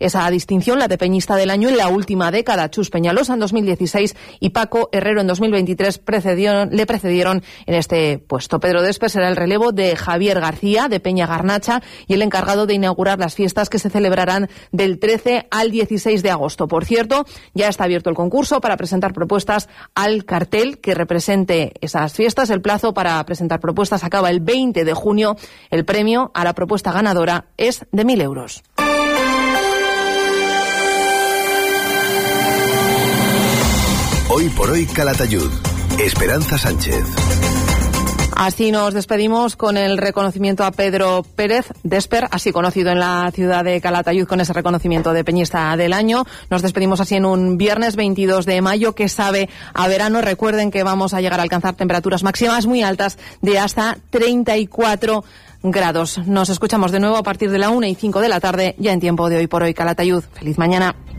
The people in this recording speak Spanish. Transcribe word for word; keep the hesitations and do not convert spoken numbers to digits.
esa distinción, la de Peñista del Año en la última década. Chus Peñalosa en dos mil dieciséis y Paco Herrero en dos mil veintitrés precedieron, le precedieron en este puesto. Pedro Desper será el relevo de Javier García, de Peña Garnacha, y el encargado de inaugurar las fiestas que se celebrarán del trece al dieciséis de agosto. Por cierto, ya está abierto el concurso para presentar propuestas al cartel que represente esas fiestas. El plazo para presentar propuestas acaba el veinte de junio. El premio a la propuesta ganadora es de mil euros. Hoy por hoy Calatayud. Esperanza Sánchez. Así nos despedimos con el reconocimiento a Pedro Pérez Desper, así conocido en la ciudad de Calatayud, con ese reconocimiento de Peñista del Año. Nos despedimos así en un viernes veintidós de mayo que sabe a verano. Recuerden que vamos a llegar a alcanzar temperaturas máximas muy altas de hasta treinta y cuatro grados. Nos escuchamos de nuevo a partir de la una y cinco de la tarde, ya en tiempo de Hoy por Hoy Calatayud. Feliz mañana.